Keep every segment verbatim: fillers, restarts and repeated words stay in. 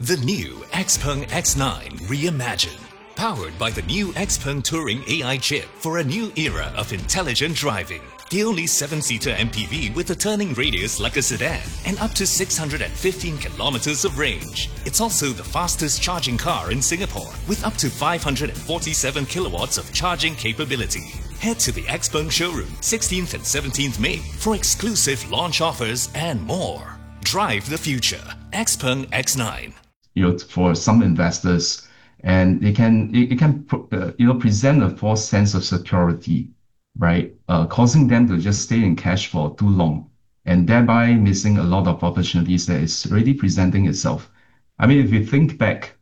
The new Xpeng X nine Reimagined. Powered by the new Xpeng Touring A I chip for a new era of intelligent driving. The only seven-seater M P V with a turning radius like a sedan and up to six hundred fifteen kilometers of range. It's also the fastest charging car in Singapore with up to five hundred forty-seven kilowatts of charging capability. Head to the Xpeng showroom sixteenth and seventeenth May for exclusive launch offers and more. Drive the future. Xpeng X nine. You know, for some investors, and they can it, it can uh, you know present a false sense of security, right? Uh, causing them to just stay in cash for too long, and thereby missing a lot of opportunities that is already presenting itself. I mean, if you think back,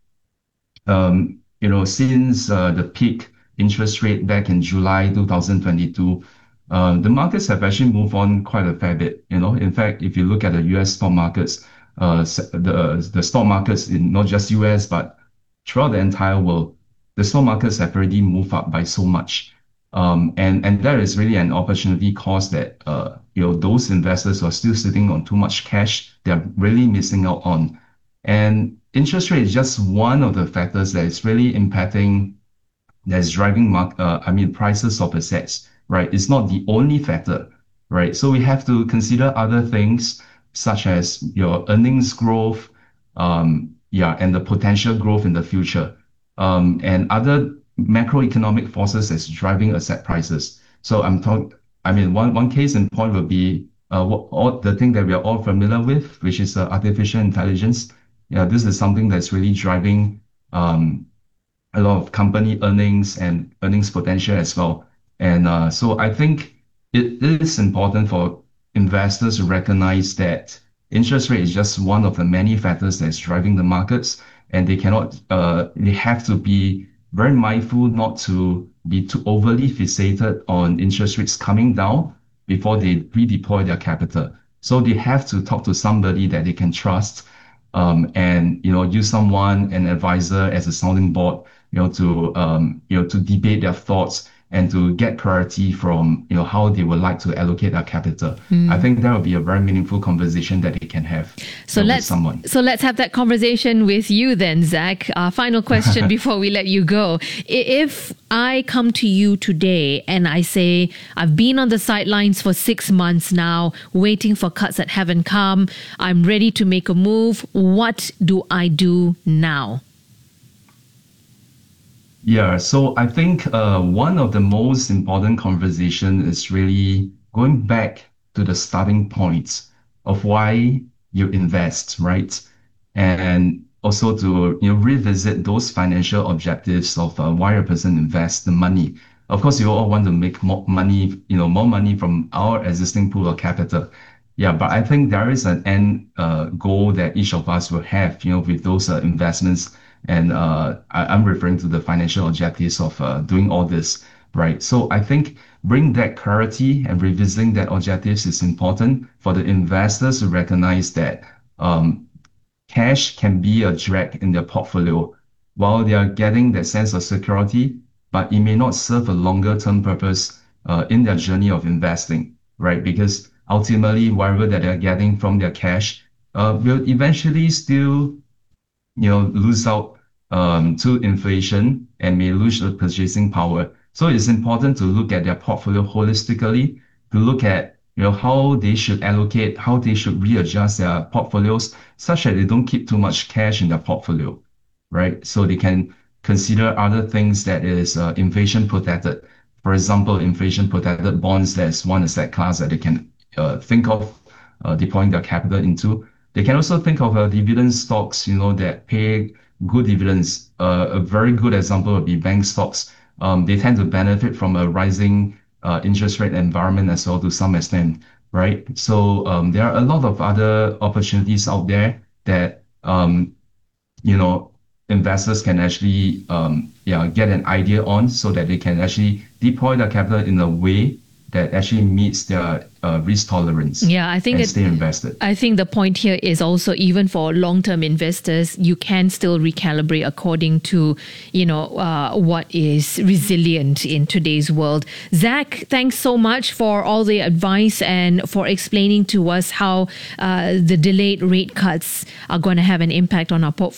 um, you know, since uh, the peak interest rate back in July two thousand twenty-two, uh, the markets have actually moved on quite a fair bit. You know, in fact, if you look at the U S stock markets, uh, the the stock markets in not just U S but throughout the entire world, the stock markets have already moved up by so much. Um, and, and that is really an opportunity cost that, uh, you know, those investors who are still sitting on too much cash, they're really missing out on. And interest rate is just one of the factors that is really impacting, that's driving, mark, uh, I mean, prices of assets, right? It's not the only factor, right? So we have to consider other things such as your earnings growth, um, yeah, and the potential growth in the future, um, and other macroeconomic forces that's driving asset prices. So I'm talking, I mean, one, one case in point would be uh, what, all the thing that we are all familiar with, which is uh, artificial intelligence. Yeah, this is something that's really driving um, a lot of company earnings and earnings potential as well. And uh, so I think it is important for investors to recognize that interest rate is just one of the many factors that's driving the markets, and they cannot, uh, they have to be very mindful not to be too overly fixated on interest rates coming down before they redeploy their capital. So they have to talk to somebody that they can trust, um, and, you know, use someone, an advisor as a sounding board, you know, to, um, you know, to debate their thoughts and to get clarity from, you know, how they would like to allocate their capital. Mm. I think that would be a very meaningful conversation that they can have so uh, let's, with someone. So let's have that conversation with you then, Zach. Uh, final question before we let you go. If I come to you today and I say, I've been on the sidelines for six months now, waiting for cuts that haven't come, I'm ready to make a move, what do I do now? Yeah, so I think uh, one of the most important conversation is really going back to the starting points of why you invest, right? And also to, you know, revisit those financial objectives of uh, why a person invests the money. Of course, you all want to make more money, you know, more money from our existing pool of capital. Yeah, but I think there is an end uh, goal that each of us will have, you know, with those uh, investments. And uh, I, I'm referring to the financial objectives of uh, doing all this, right? So I think bring that clarity and revisiting that objectives is important for the investors to recognize that um, cash can be a drag in their portfolio while they are getting that sense of security, but it may not serve a longer term purpose uh, in their journey of investing, right? Because ultimately, whatever that they're getting from their cash uh, will eventually still, you know, lose out um, to inflation and may lose the purchasing power. So it's important to look at their portfolio holistically, to look at, you know, how they should allocate, how they should readjust their portfolios such that they don't keep too much cash in their portfolio, right? So they can consider other things that is uh, inflation protected. For example, inflation protected bonds, that's one asset class that they can uh, think of uh, deploying their capital into. They can also think of uh, dividend stocks, you know, that pay good dividends. Uh, a very good example would be bank stocks. Um, they tend to benefit from a rising uh, interest rate environment as well to some extent, right? So um, there are a lot of other opportunities out there that, um, you know, investors can actually um, yeah, get an idea on so that they can actually deploy their capital in a way that actually meets their uh, risk tolerance. Yeah, I think and it, stay invested. I think the point here is also even for long-term investors, you can still recalibrate according to, you know, uh, what is resilient in today's world. Zach, thanks so much for all the advice and for explaining to us how uh, the delayed rate cuts are going to have an impact on our portfolio.